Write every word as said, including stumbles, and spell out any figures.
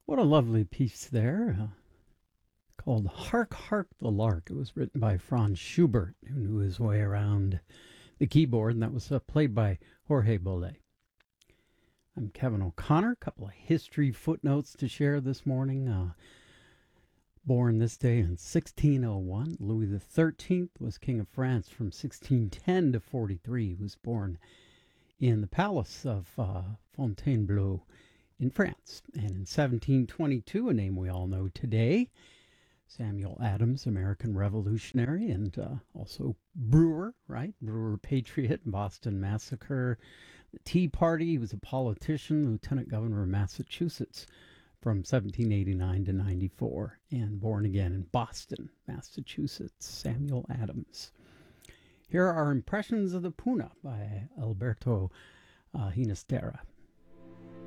What a lovely piece there, uh, called Hark, Hark the Lark. It was written by Franz Schubert, who knew his way around the keyboard, and that was uh, played by Jorge Bolet. I'm Kevin O'Connor. A couple of history footnotes to share this morning. Uh, born this day in sixteen oh one, Louis the thirteenth was King of France from sixteen ten to forty-three. He was born in the palace of uh, Fontainebleau in France. And in seventeen twenty-two, a name we all know today, Samuel Adams, American revolutionary, and uh, also Brewer, right? Brewer Patriot, Boston Massacre, the Tea Party. He was a politician, lieutenant governor of Massachusetts from seventeen eighty-nine to ninety-four, and born again in Boston, Massachusetts, Samuel Adams. Here are Impressions of the Puna by Alberto uh, Ginastera.